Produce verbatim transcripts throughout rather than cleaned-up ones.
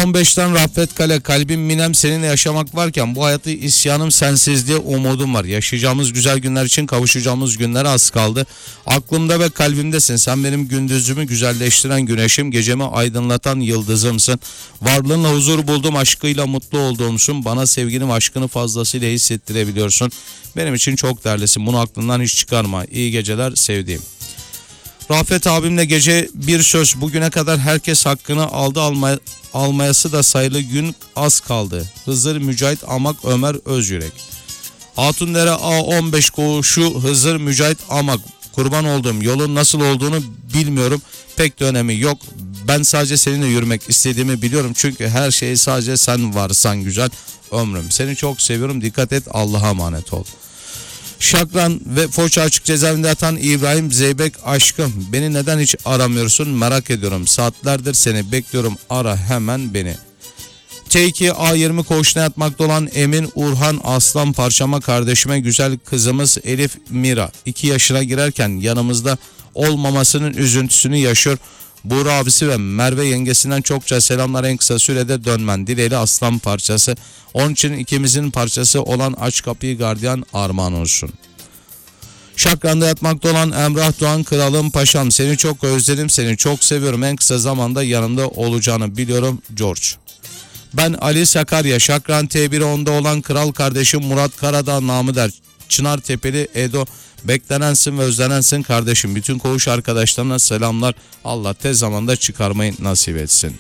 on beşten Rafet Kale, kalbim minem seninle yaşamak varken bu hayatı isyanım sensizliğe umudum var. Yaşayacağımız güzel günler için kavuşacağımız günlere az kaldı. Aklımda ve kalbimdesin. Sen benim gündüzümü güzelleştiren güneşim, gecemi aydınlatan yıldızımsın. Varlığınla huzur buldum, aşkıyla mutlu olduğumsun. Bana sevginin aşkını fazlasıyla hissettirebiliyorsun. Benim için çok değerlisin. Bunu aklından hiç çıkarma. İyi geceler sevdiğim. Rafet abimle gece bir söz. Bugüne kadar herkes hakkını aldı, almaya, almayası da sayılı gün az kaldı. Hızır Mücahit Amak Ömer Özyürek. Hatundere A on beş koğuşu Hızır Mücahit Amak. Kurban olduğum yolun nasıl olduğunu bilmiyorum. Pek de önemi yok. Ben sadece seninle yürümek istediğimi biliyorum. Çünkü her şey sadece sen varsan güzel ömrüm. Seni çok seviyorum. Dikkat et. Allah'a emanet ol. Şakran ve Foça Açık Cezaevinde yatan İbrahim Zeybek aşkım, beni neden hiç aramıyorsun merak ediyorum. Saatlerdir seni bekliyorum, ara hemen beni. T iki A yirmi koğuşuna yatmakta olan Emin Urhan Aslan parçama kardeşime güzel kızımız Elif Mira iki yaşına girerken yanımızda olmamasının üzüntüsünü yaşıyor. Buğra abisi ve Merve yengesinden çokça selamlar, en kısa sürede dönmen dileğiyle aslan parçası. Onun için ikimizin parçası olan aç kapıyı gardiyan armağan olsun. Şakran'da yatmakta olan Emrah Doğan kralım paşam, seni çok özledim, seni çok seviyorum, en kısa zamanda yanımda olacağını biliyorum George. Ben Ali Sakarya, Şakran T bir onda olan kral kardeşim Murat Karadağ namı der. Çınar Tepeli Edo, beklenensin ve özlenensin kardeşim. Bütün koğuş arkadaşlarına selamlar. Allah tez zamanda çıkarmayı nasip etsin.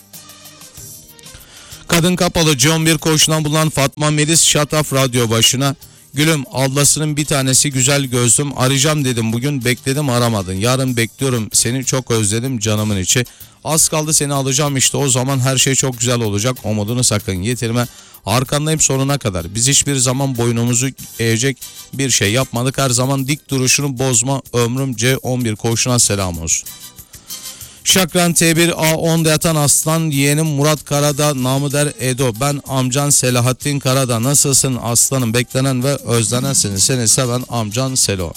Kadın Kapalı C on bir koğuşundan bulunan Fatma Melis Şataf radyo başına. Gülüm ablasının bir tanesi güzel gözlüm, arayacağım dedim bugün, bekledim aramadın. Yarın bekliyorum seni, çok özledim canımın içi. Az kaldı seni alacağım işte, o zaman her şey çok güzel olacak, umudunu sakın yitirme. Arkandayım sonuna kadar. Biz hiçbir zaman boynumuzu eğecek bir şey yapmadık. Her zaman dik duruşunu bozma ömrüm. C on bir koğuşuna selam olsun. Şakran T bir A onda yatan aslan yeğenim Murat Karadağ namı der Edo. Ben amcan Selahattin Karadağ. Nasılsın aslanım? Beklenen ve özlenensin. Seni seven amcan Selo.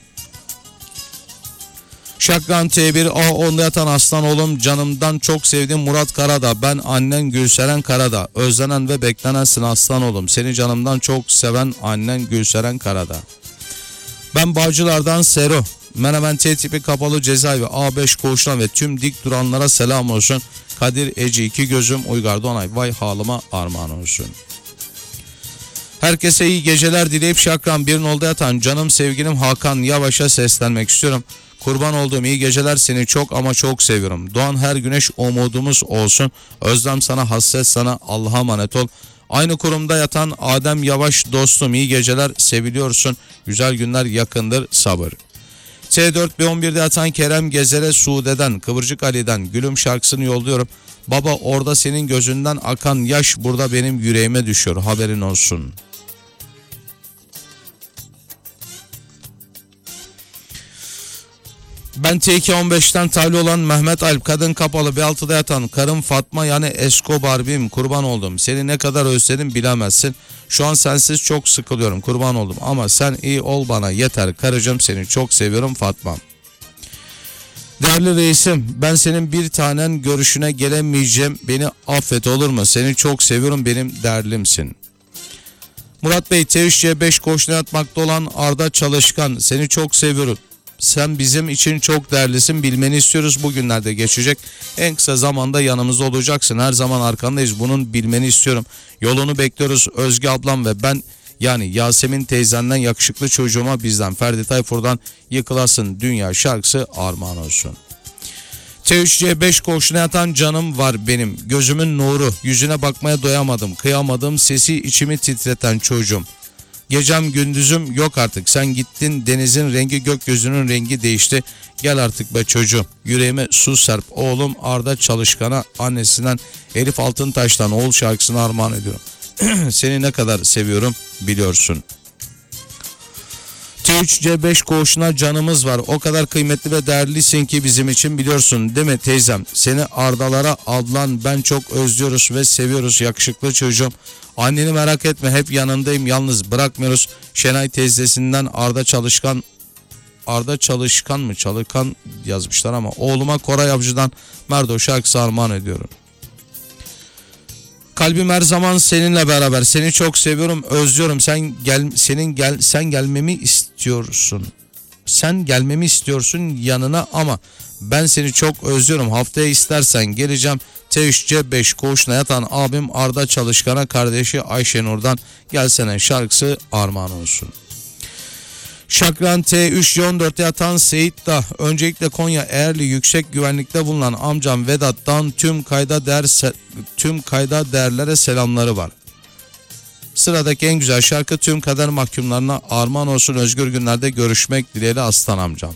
Şakran T bir A onda yatan aslan oğlum, canımdan çok sevdiğim Murat Karadağ. Ben annen Gülseren Karadağ. Özlenen ve beklenensin aslan oğlum. Seni canımdan çok seven annen Gülseren Karadağ. Ben Bağcılar'dan Sero. Menemen T tipi kapalı cezaevi A beş koğuşuna ve tüm dik duranlara selam olsun. Kadir Eci iki gözüm Uygar Donay, vay halıma armağan olsun. Herkese iyi geceler dileyip Şakran bir nolda yatan canım sevgilim Hakan Yavaş'a seslenmek istiyorum. Kurban olduğum iyi geceler, seni çok ama çok seviyorum. Doğan her güneş umudumuz olsun. Özlem sana, hasret sana, Allah'a emanet ol. Aynı kurumda yatan Adem Yavaş dostum, iyi geceler, seviliyorsun. Güzel günler yakındır, sabır. T dört B on birde yatan Kerem Gezer'e Suude'den, Kıvırcık Ali'den Gülüm şarkısını yolluyorum. Baba orada senin gözünden akan yaş burada benim yüreğime düşüyor, haberin olsun. Ben T iki on beşten tali olan Mehmet Alp, kadın kapalı B altıda yatan karım Fatma yani Escobar bim, kurban oldum. Seni ne kadar özledim bilemezsin. Şu an sensiz çok sıkılıyorum, kurban oldum. Ama sen iyi ol bana yeter karıcığım, seni çok seviyorum Fatma. Değerli reisim, ben senin bir tanen görüşüne gelemeyeceğim, beni affet olur mu? Seni çok seviyorum, benim değerlimsin. Murat Bey T üç C beş koşuna yatmakta olan Arda Çalışkan, seni çok seviyorum. Sen bizim için çok değerlisin, bilmeni istiyoruz, bugünlerde geçecek. En kısa zamanda yanımızda olacaksın, her zaman arkandayız, bunun bilmeni istiyorum. Yolunu bekliyoruz Özge ablam ve ben, yani Yasemin teyzenden yakışıklı çocuğuma bizden Ferdi Tayfur'dan Yıkılasın Dünya şarkısı armağan olsun. T üç C beş koğuşuna yatan canım var benim, gözümün nuru, yüzüne bakmaya doyamadım, kıyamadım, sesi içimi titreten çocuğum. Gecem gündüzüm yok artık, sen gittin, denizin rengi gökyüzünün rengi değişti, gel artık be çocuğum, yüreğime su serp. Oğlum Arda Çalışkan'a annesinden Elif Altıntaş'tan oğul şarkısını armağan ediyorum. Seni ne kadar seviyorum biliyorsun. T üç C beş koğuşuna canımız var, o kadar kıymetli ve değerlisin ki bizim için, biliyorsun değil mi teyzem? Seni Ardalara ablan ben çok özlüyoruz ve seviyoruz yakışıklı çocuğum. Anneni merak etme, hep yanındayım, yalnız bırakmıyoruz. Şenay teyzesinden Arda Çalışkan, Arda Çalışkan mı Çalışkan yazmışlar ama oğluma Koray Avcı'dan Merdo şarkısı armağan ediyorum. Kalbim her zaman seninle beraber. Seni çok seviyorum, özlüyorum. Sen gel, senin gel, sen gelmemi istiyorsun. Sen gelmemi istiyorsun yanına ama ben seni çok özlüyorum. Haftaya istersen geleceğim. T üç C beş koğuşuna yatan abim Arda Çalışkan'a kardeşi Ayşenur'dan Gelsene şarkısı armağan olsun. Şakran T üç C on dörtte yatan Seyit da öncelikle Konya Eğerli yüksek güvenlikte bulunan amcam Vedat'tan tüm kayda değer tüm kayda değerlere selamları var. Sıradaki en güzel şarkı tüm kader mahkumlarına armağan olsun. Özgür günlerde görüşmek dileğiyle aslan amcam.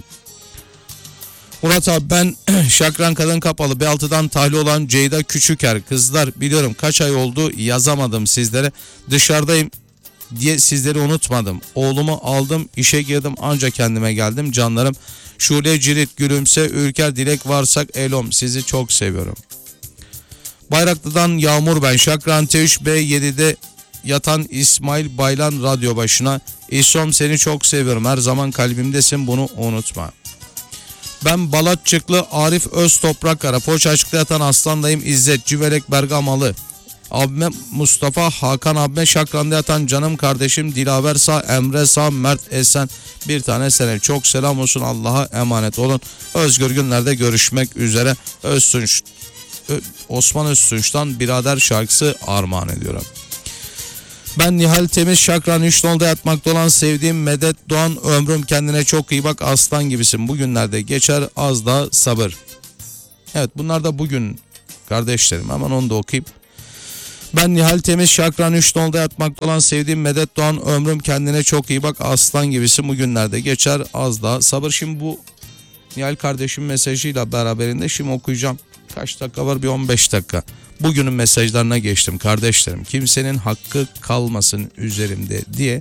Murat abi ben Şakran Kadın Kapalı B altıdan tahliye olan Ceyda Küçüker. Kızlar biliyorum kaç ay oldu yazamadım sizlere. Dışarıdayım diye sizleri unutmadım. Oğlumu aldım, işe girdim, ancak kendime geldim canlarım. Şule Cirit, Gülümse, Ülker, Dilek Varsak, Elom, sizi çok seviyorum. Bayraklı'dan Yağmur ben. Şakran T üç B yedide yatan İsmail Baylan radyo başına. İsom seni çok seviyorum. Her zaman kalbimdesin, bunu unutma. Ben Balatçıklı Arif Öztoprak Poğaça Açık'ta yatan Aslandayım İzzet Civelek Bergamalı. Abime Mustafa Hakan abime Şakran'da yatan canım kardeşim Dilaver Sağ, Emre Sağ, Mert Esen bir tane sene çok selam olsun, Allah'a emanet olun. Özgür günlerde görüşmek üzere. Öztunç, Osman Öztunç'tan Birader şarkısı armağan ediyorum. Ben Nihal Temiz Şakran üç nolda yatmakta olan sevdiğim Medet Doğan ömrüm kendine çok iyi bak aslan gibisin. Bugünlerde geçer az da sabır. Evet bunlar da bugün kardeşlerim, hemen onu da okuyayım. Ben Nihal Temiz Şakran üç nolda yatmakta olan sevdiğim Medet Doğan ömrüm kendine çok iyi bak aslan gibisin. Bugünlerde geçer az da sabır. Şimdi bu Nihal kardeşim mesajıyla beraberinde şimdi okuyacağım. Kaç dakika var? Bir on beş dakika. Bugünün mesajlarına geçtim kardeşlerim. Kimsenin hakkı kalmasın üzerimde diye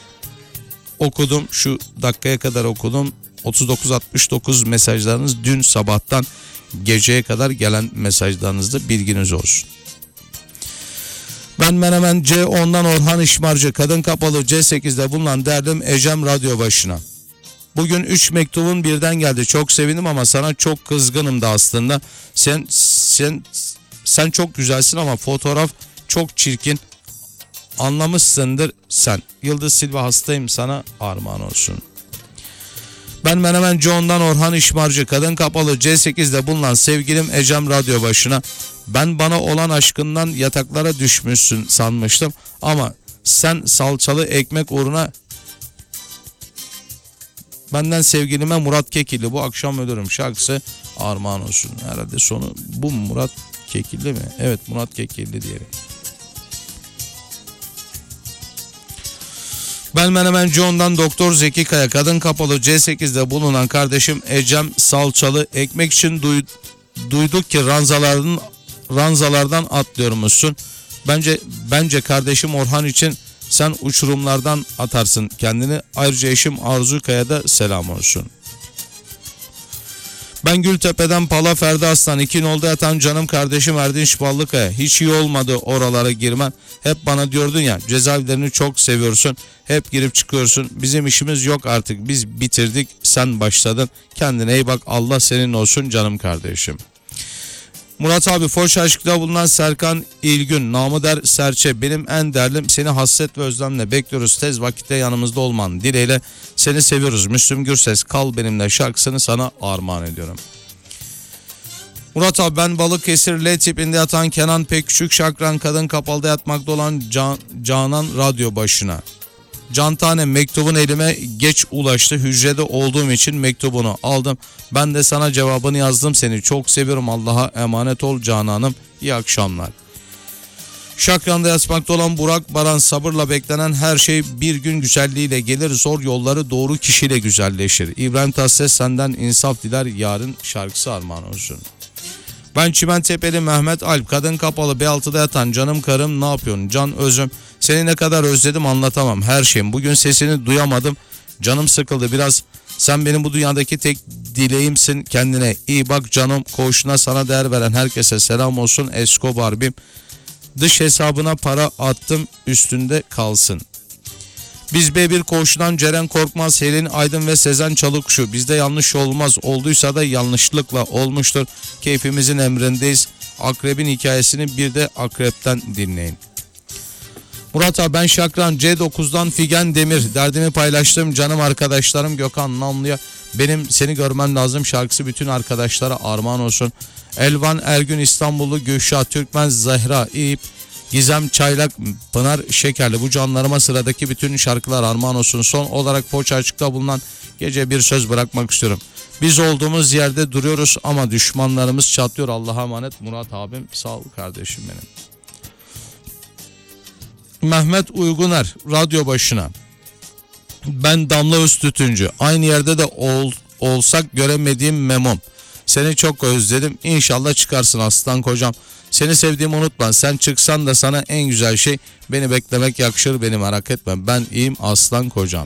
okudum. Şu dakikaya kadar okudum. otuz dokuz altmış dokuz mesajlarınız dün sabahtan geceye kadar gelen mesajlarınızda, bilginiz olsun. Ben Menemen C ondan Orhan İşmarcı Kadın Kapalı C sekizde bulunan derdim Ecem radyo başına. Bugün üç mektubun birden geldi. Çok sevindim ama sana çok kızgınım da aslında. Sen sen sen çok güzelsin ama fotoğraf çok çirkin. Anlamışsındır sen. Yıldız Silva hastayım sana armağan olsun. Ben Menemen John'dan Orhan İşmarcı Kadın Kapalı C sekizde bulunan sevgilim Ecem radyo başına. Ben bana olan aşkından yataklara düşmüşsün sanmıştım ama sen salçalı ekmek uğruna benden sevgilime Murat Kekilli bu akşam ölürüm şarkısı armağan olsun. Herhalde sonu bu mu, Murat Kekilli mi? Evet, Murat Kekilli diyelim. Ben Menemen John'dan Doktor Zeki Kaya Kadın Kapalı C sekizde bulunan kardeşim Ecem salçalı ekmek için duy, duyduk ki ranzaların ranzalardan atlıyormuşsun. Bence bence kardeşim Orhan için sen uçurumlardan atarsın kendini. Ayrıca eşim Arzu Kaya'da selam olsun. Ben Gültepe'den Pala Ferdi Aslan iki nolda yatan canım kardeşim Erdinç Ballıkaya. Hiç iyi olmadı oralara girmen. Hep bana diyordun ya cezaevlerini çok seviyorsun. Hep girip çıkıyorsun. Bizim işimiz yok artık. Biz bitirdik. Sen başladın. Kendine iyi bak. Allah senin olsun canım kardeşim. Murat abi Foç Aşk'ta bulunan Serkan İlgün, namı der Serçe, benim en derlim seni hasret ve özlemle bekliyoruz, tez vakitte yanımızda olman dileğiyle seni seviyoruz. Müslüm Gürses Kal Benimle şarkısını sana armağan ediyorum. Murat abi ben Balıkesir L tipinde yatan Kenan Pekçük Şakran Kadın Kapalı'da yatmakta olan Can, Canan radyo başına. Can tane mektubun elime geç ulaştı. Hücrede olduğum için mektubunu aldım. Ben de sana cevabını yazdım. Seni çok seviyorum. Allah'a emanet ol Canan'ım. İyi akşamlar. Şakran'da yatmakta olan Burak Baran sabırla beklenen her şey bir gün güzelliğiyle gelir. Zor yolları doğru kişiyle güzelleşir. İbrahim Tatlıses senden insaf diler yarın şarkısı armağan olsun. Ben Çimentepe'li Mehmet Alp Kadın Kapalı B altıda yatan canım karım ne yapıyorsun can özüm. Seni ne kadar özledim anlatamam her şeyim. Bugün sesini duyamadım. Canım sıkıldı biraz. Sen benim bu dünyadaki tek dileğimsin. Kendine iyi bak canım. Koğuşuna sana değer veren herkese selam olsun. Escobar Bim. Dış hesabına para attım. Üstünde kalsın. Biz B bir koğuşundan Ceren Korkmaz, Helin Aydın ve Sezen Çalıkuşu. Bizde yanlış olmaz. Olduysa da yanlışlıkla olmuştur. Keyfimizin emrindeyiz. akrebin hikayesini bir de akrepten dinleyin. Murat abi ben Şakran C dokuzdan Figen Demir. Derdimi paylaştım canım arkadaşlarım Gökhan Namlı'ya. Benim seni görmem lazım şarkısı bütün arkadaşlara armağan olsun. Elvan Ergün İstanbullu Gülşah Türkmen Zehra İp Gizem Çaylak Pınar Şekerli bu canlarıma sıradaki bütün şarkılar armağan olsun. Son olarak Poğaça Açık'ta bulunan gece bir söz bırakmak istiyorum. Biz olduğumuz yerde duruyoruz ama düşmanlarımız çatlıyor. Allah'a emanet Murat abim, sağ ol kardeşim benim. Mehmet Uyguner radyo başına. Ben Damla Öztütüncü. Aynı yerde de ol, olsak göremediğim Memom. Seni çok özledim. İnşallah çıkarsın aslan kocam. Seni sevdiğimi unutma. Sen çıksan da sana en güzel şey beni beklemek yakışır, beni merak etme. Ben iyiyim aslan kocam.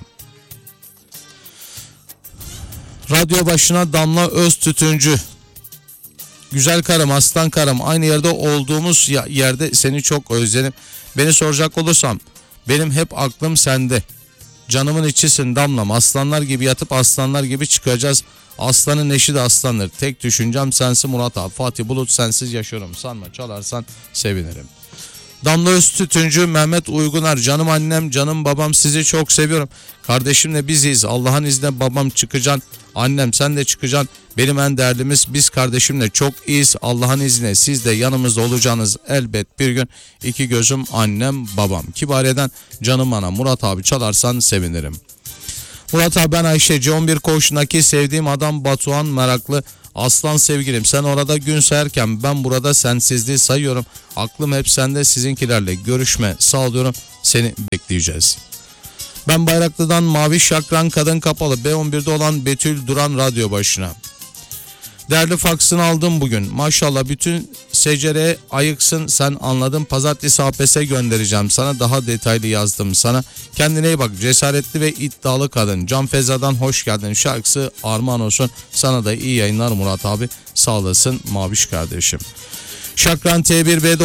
Radyo başına Damla Öztütüncü. Güzel karım, aslan karım, aynı yerde olduğumuz yerde seni çok özledim. Beni soracak olursam benim hep aklım sende. Canımın içisin Damlam, aslanlar gibi yatıp aslanlar gibi çıkacağız. Aslanın eşi de aslandır. Tek düşüncem sensin Murat abi. Fatih Bulut sensiz yaşıyorum. Sanma çalarsan sevinirim. Damla Öztütüncü, Mehmet Uyguner. Canım annem, canım babam, sizi çok seviyorum. Kardeşimle biziz. Allah'ın izniyle babam çıkacaksın. Annem sen de çıkacaksın. Benim en değerlimiz biz kardeşimle çok iyiyiz. Allah'ın izniyle siz de yanımızda olacaksınız elbet bir gün. İki gözüm annem babam. Kibariye'den canım ana Murat abi çalarsan sevinirim. Murat abi ben Ayşe C on bir koğuşundaki sevdiğim adam Batuhan Meraklı. Aslan sevgilim sen orada gün sayarken ben burada sensizliği sayıyorum. Aklım hep sende, sizinkilerle görüşme sağlıyorum. Seni bekleyeceğiz. Ben Bayraklı'dan Mavi Şakran Kadın Kapalı B on birde olan Betül Duran radyo başına. Değerli faksını aldım bugün. Maşallah bütün secereye ayıksın sen, anladım. Pazartesi A P S göndereceğim sana, daha detaylı yazdım sana. Kendine iyi bak, cesaretli ve iddialı kadın. Can Feza'dan hoş geldin şarkısı armağan olsun. Sana da iyi yayınlar Murat abi. Sağ olasın Maviş kardeşim. Şakran T bir B